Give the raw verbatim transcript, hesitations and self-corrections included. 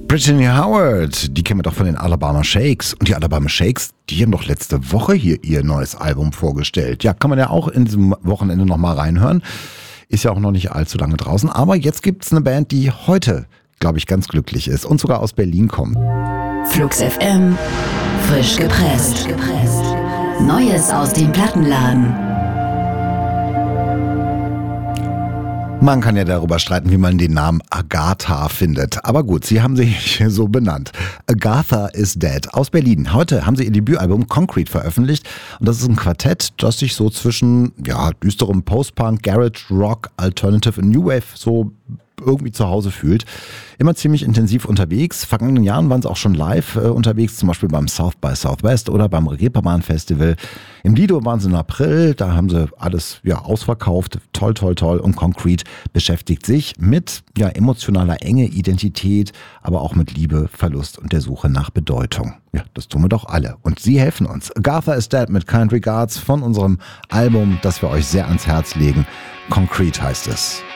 Brittany Howard, die kennen wir doch von den Alabama Shakes. Und die Alabama Shakes, die haben doch letzte Woche hier ihr neues Album vorgestellt. Ja, kann man ja auch in diesem Wochenende nochmal reinhören. Ist ja auch noch nicht allzu lange draußen. Aber jetzt gibt's eine Band, die heute, glaube ich, ganz glücklich ist und sogar aus Berlin kommt. Flux F M, frisch gepresst. Neues aus dem Plattenladen. Man kann ja darüber streiten, wie man den Namen Agatha findet. Aber gut, sie haben sich so benannt. Agatha is Dead aus Berlin. Heute haben sie ihr Debütalbum Concrete veröffentlicht. Und das ist ein Quartett, das sich so zwischen ja, düsterem Post-Punk, Garage, Rock, Alternative und New Wave so irgendwie zu Hause fühlt. Immer ziemlich intensiv unterwegs. Vergangenen Jahren waren sie auch schon live äh, unterwegs, zum Beispiel beim South by Southwest oder beim Reeperbahn Festival. Im Lido waren sie im April, da haben sie alles ja ausverkauft. Toll, toll, toll. Und Concrete beschäftigt sich mit ja, emotionaler Enge, Identität, aber auch mit Liebe, Verlust und der Suche nach Bedeutung. Ja, das tun wir doch alle. Und sie helfen uns. Agatha is Dead mit Kind Regards von unserem Album, das wir euch sehr ans Herz legen. Concrete heißt es.